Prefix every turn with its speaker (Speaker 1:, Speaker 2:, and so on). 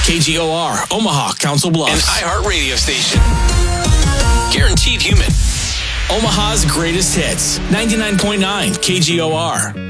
Speaker 1: KGOR, Omaha, Council Bluffs.
Speaker 2: An iHeart radio station. Guaranteed human.
Speaker 1: Omaha's greatest hits. 99.9 KGOR.